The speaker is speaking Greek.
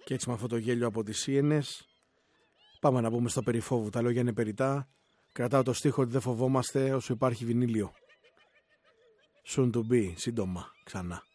Και έτσι με αυτό το γέλιο από τις Σίενες πάμε να μπούμε στο περιφόβου. Τα λόγια είναι περιτά. Κρατάω το στίχο ότι δεν φοβόμαστε όσο υπάρχει βινίλιο. Soon to be, σύντομα, ξανά.